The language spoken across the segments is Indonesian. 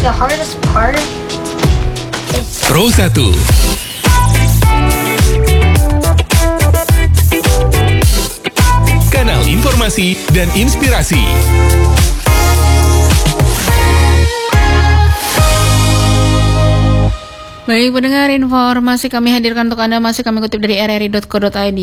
the hardest part is Pro 1. Kanal informasi dan inspirasi. Baik pendengar, informasi kami hadirkan untuk Anda masih kami kutip dari rri.co.id.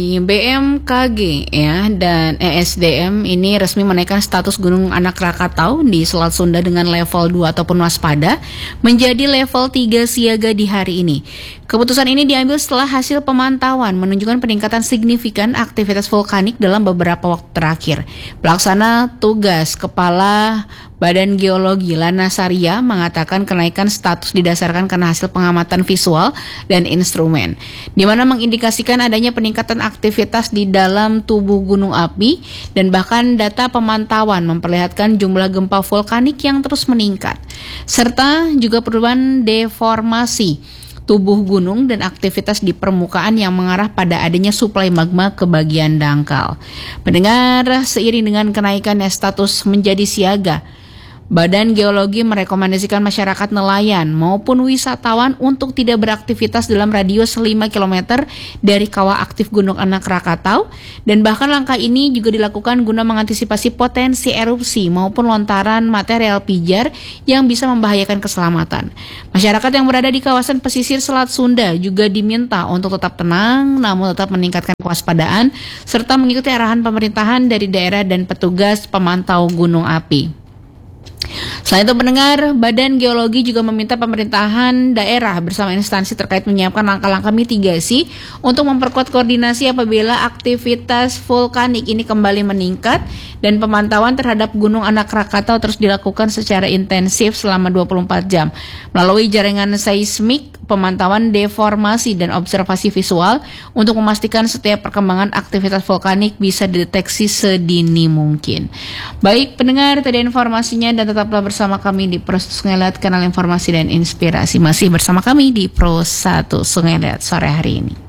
BMKG ya dan ESDM ini resmi menaikkan status Gunung Anak Rakatau di Selat Sunda dengan level 2 ataupun waspada menjadi level 3 siaga di hari ini. Keputusan ini diambil setelah hasil pemantauan menunjukkan peningkatan signifikan aktivitas vulkanik dalam beberapa waktu terakhir. Pelaksana tugas Kepala Badan Geologi Lana Saria mengatakan kenaikan status didasarkan karena hasil pengamatan visual dan instrumen, di mana mengindikasikan adanya peningkatan aktivitas di dalam tubuh gunung api dan bahkan data pemantauan memperlihatkan jumlah gempa vulkanik yang terus meningkat, serta juga perubahan deformasi tubuh gunung dan aktivitas di permukaan yang mengarah pada adanya suplai magma ke bagian dangkal. Pendengar, seiring dengan kenaikannya status menjadi siaga, Badan Geologi merekomendasikan masyarakat nelayan maupun wisatawan untuk tidak beraktivitas dalam radius 5 km dari kawah aktif Gunung Anak Rakatau, dan bahkan langkah ini juga dilakukan guna mengantisipasi potensi erupsi maupun lontaran material pijar yang bisa membahayakan keselamatan. Masyarakat yang berada di kawasan pesisir Selat Sunda juga diminta untuk tetap tenang namun tetap meningkatkan kewaspadaan serta mengikuti arahan pemerintahan dari daerah dan petugas pemantau gunung api. Selain itu pendengar, Badan Geologi juga meminta pemerintahan daerah bersama instansi terkait menyiapkan langkah-langkah mitigasi untuk memperkuat koordinasi apabila aktivitas vulkanik ini kembali meningkat, dan pemantauan terhadap Gunung Anak Rakatau terus dilakukan secara intensif selama 24 jam melalui jaringan seismik, pemantauan deformasi dan observasi visual untuk memastikan setiap perkembangan aktivitas vulkanik bisa dideteksi sedini mungkin. Baik pendengar, tadi informasinya dan tetaplah bersama kami di Pro Sungai Liat, kanal informasi dan inspirasi. Masih bersama kami di Pro 1 Sungai Liat sore hari ini.